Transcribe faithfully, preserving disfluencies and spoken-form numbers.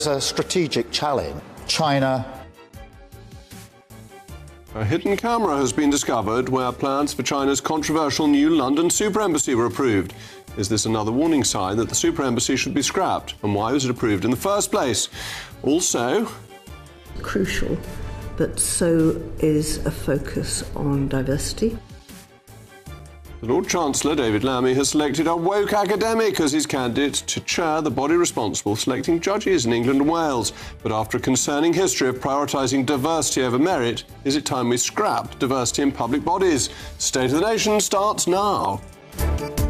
It's a strategic challenge. China. A hidden camera has been discovered where plans for China's controversial new London super embassy were approved. Is this another warning sign that the super embassy should be scrapped? And why was it approved in the first place? Also, crucial, but so is a focus on diversity. The Lord Chancellor, David Lammy, has selected a woke academic as his candidate to chair the body responsible for selecting judges in England and Wales. But after a concerning history of prioritising diversity over merit, is it time we scrap diversity in public bodies? State of the Nation starts now.